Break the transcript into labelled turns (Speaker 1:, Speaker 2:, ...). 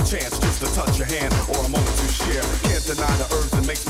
Speaker 1: chance just to touch your hand or a moment to share. Can't deny the herbs that makes me